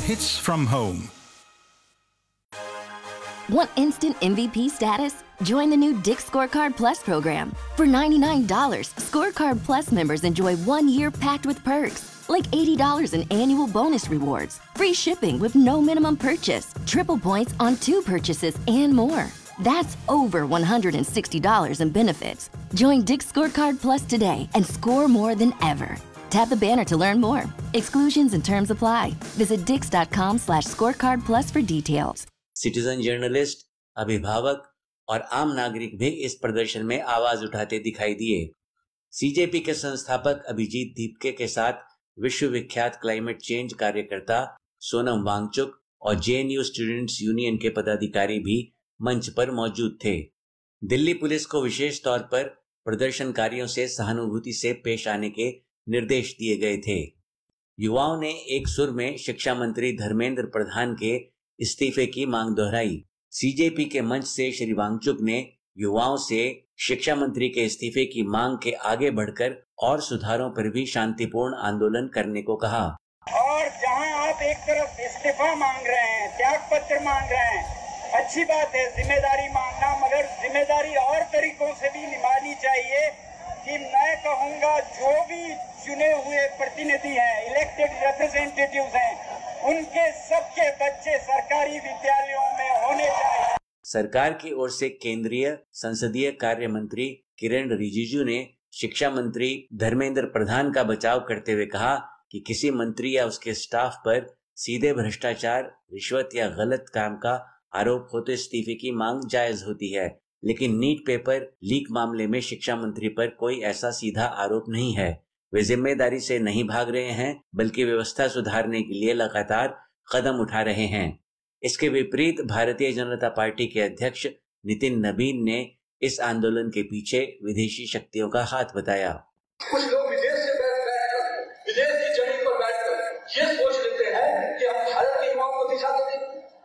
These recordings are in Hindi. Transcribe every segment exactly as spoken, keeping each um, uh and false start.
Hits from home. Want instant M V P status? Join the new Dick's Scorecard Plus program. For ninety-nine dollars, Scorecard Plus members enjoy one year packed with perks, like eighty dollars in annual bonus rewards, free shipping with no minimum purchase, triple points on two purchases, and more. That's over one hundred sixty dollars in benefits. Join Dick's Scorecard Plus today and score more than ever. Tap the banner to learn more. Exclusions and terms apply. Visit dix.com slash scorecard plus for details. Citizen journalist, अभिभावक और आम नागरिक भी इस प्रदर्शन में आवाज उठाते दिखाई दिए। सीजेपी के संस्थापक अभिजीत दीपके के साथ विश्व विख्यात क्लाइमेट चेंज कार्यकर्ता सोनम वांगचुक और जेएनयू स्टूडेंट्स यूनियन के पदाधिकारी भी मंच पर मौजूद थे। दिल्ली पुलिस को विशेष तौर पर प्रदर्शनकारियों से सहानुभूति से पेश आने के निर्देश दिए गए थे। युवाओं ने एक सुर में शिक्षा मंत्री धर्मेंद्र प्रधान के इस्तीफे की मांग दोहराई। सीजेपी के मंच से श्री वांगचुक ने युवाओं से शिक्षा मंत्री के इस्तीफे की मांग के आगे बढ़कर और सुधारों पर भी शांतिपूर्ण आंदोलन करने को कहा। और जहां आप एक तरफ इस्तीफा मांग रहे हैं, त्याग पत्र मांग रहे हैं, अच्छी बात है जिम्मेदारी मांगना, मगर जिम्मेदारी और तरीकों से भी निभानी चाहिए कि मैं कहूंगा जो भी चुने हुए प्रतिनिधि हैं, इलेक्टेड रिप्रेजेंटेटिव्स हैं, उनके सबके बच्चे सरकारी विद्यालयों में होने चाहिए। सरकार की ओर से केंद्रीय संसदीय कार्य मंत्री किरण रिजिजू ने शिक्षा मंत्री धर्मेंद्र प्रधान का बचाव करते हुए कहा कि किसी मंत्री या उसके स्टाफ पर सीधे भ्रष्टाचार, रिश्वत या गलत काम का आरोप हो तो इस्तीफे की मांग जायज होती है, लेकिन नीट पेपर लीक मामले में शिक्षा मंत्री पर कोई ऐसा सीधा आरोप नहीं है। वे जिम्मेदारी से नहीं भाग रहे हैं, बल्कि व्यवस्था सुधारने के लिए लगातार कदम उठा रहे हैं। इसके विपरीत भारतीय जनता पार्टी के अध्यक्ष नितिन नबीन ने इस आंदोलन के पीछे विदेशी शक्तियों का हाथ बताया। कुछ लोग विदेश से बैठ बैठकर, विदेश की जमीन पर बैठकर ये सोच लेते हैं कि हम भारत के युवाओं को दिखा दें।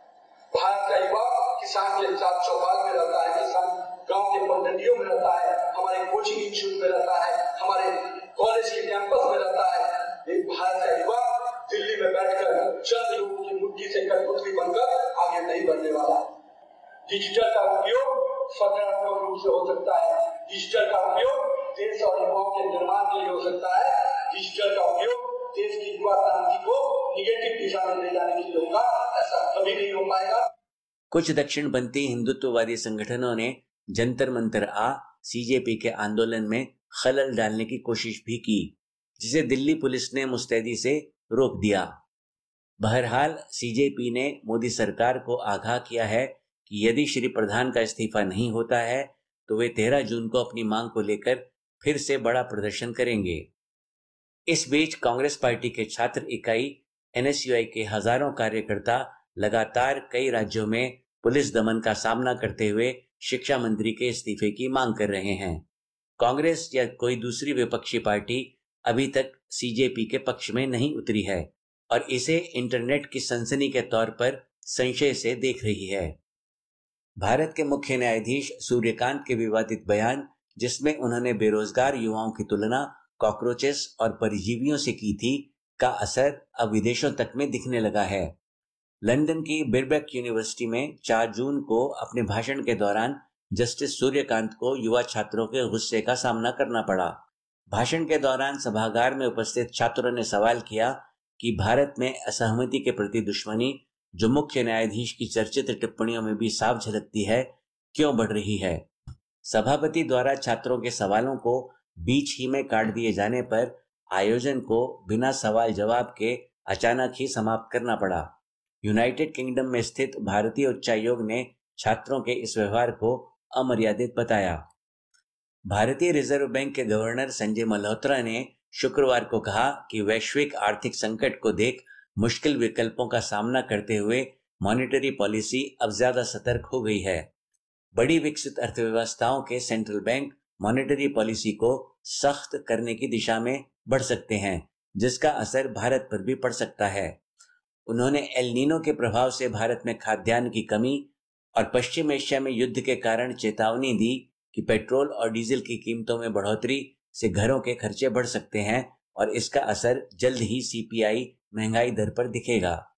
भारत का युवा किसान के साथ चौपाल में रहता है, किसान गांव के पगडंडियों में रहता है, हमारे कोचिंग इंस्टीट्यूट में रहता है, हमारे कॉलेज के कैंपस में रहता है। लेकिन भारत का युवा दिल्ली में बैठकर चंद लोगों की मुट्ठी से कठपुतली बनकर आगे नहीं बढ़ने वाला। डिजिटल का उपयोग सकारात्मक रूप से हो सकता है, डिजिटल का उपयोग देश और युवाओं के निर्माण के लिए हो सकता है, डिजिटल का उपयोग देश की युवा क्रांति को निगेटिव दिशा में ले जाने के लिए होगा। ऐसा कभी नहीं हो पाएगा। कुछ दक्षिणपंथी हिंदुत्ववादी संगठनों ने जंतर मंतर आ सीजेपी के आंदोलन में खलल डालने की कोशिश भी की, जिसे दिल्ली पुलिस ने मुस्तैदी से रोक दिया। बहरहाल सीजेपी ने मोदी सरकार को आगाह किया है कि यदि श्री प्रधान का इस्तीफा नहीं होता है तो वे तेरह जून को अपनी मांग को लेकर फिर से बड़ा प्रदर्शन करेंगे। इस बीच कांग्रेस पार्टी के छात्र इकाई एनएसयूआई के हजारों कार्यकर्ता लगातार कई राज्यों में पुलिस दमन का सामना करते हुए शिक्षा मंत्री के इस्तीफे की मांग कर रहे हैं। कांग्रेस या कोई दूसरी विपक्षी पार्टी अभी तक सीजेपी के पक्ष में नहीं उतरी है और इसे इंटरनेट की सनसनी के तौर पर संशय से देख रही है। भारत के मुख्य न्यायाधीश सूर्यकांत के विवादित बयान, जिसमें उन्होंने बेरोजगार युवाओं की तुलना कॉकरोचेस और परजीवियों से की थी, का असर अब विदेशों तक में दिखने लगा है। लंदन की बिरबेक यूनिवर्सिटी में चार जून को अपने भाषण के दौरान जस्टिस सूर्यकांत को युवा छात्रों के गुस्से का सामना करना पड़ा। भाषण के दौरान सभागार में उपस्थित छात्रों ने सवाल किया कि भारत में असहमति के प्रति दुश्मनी, जो मुख्य न्यायाधीश की चर्चित टिप्पणियों में भी साफ झलकती है, क्यों बढ़ रही है। सभापति द्वारा छात्रों के सवालों को बीच ही में काट दिए जाने पर आयोजन को बिना सवाल जवाब के अचानक ही समाप्त करना पड़ा। यूनाइटेड किंगडम में स्थित भारतीय उच्चायोग ने छात्रों के इस व्यवहार को अमर्यादित बताया। भारतीय रिजर्व बैंक के गवर्नर संजय मल्होत्रा ने शुक्रवार को कहा कि वैश्विक आर्थिक संकट को देख मुश्किल विकल्पों का सामना करते हुए मॉनेटरी पॉलिसी अब ज्यादा सतर्क हो गई है। बड़ी विकसित अर्थव्यवस्थाओं के सेंट्रल बैंक मॉनेटरी पॉलिसी को सख्त करने की दिशा में बढ़ सकते हैं, जिसका असर भारत पर भी पड़ सकता है। उन्होंने एल नीनो के प्रभाव से भारत में खाद्यान्न की कमी और पश्चिम एशिया में युद्ध के कारण चेतावनी दी कि पेट्रोल और डीजल की कीमतों में बढ़ोतरी से घरों के खर्चे बढ़ सकते हैं और इसका असर जल्द ही सीपीआई महंगाई दर पर दिखेगा।